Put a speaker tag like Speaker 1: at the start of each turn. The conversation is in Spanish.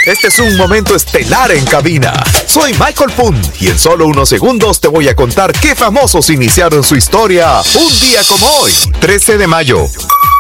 Speaker 1: Este es un momento estelar en cabina. Soy Michael Punt y en solo unos segundos te voy a contar qué famosos iniciaron su historia un día como hoy, 13 de mayo.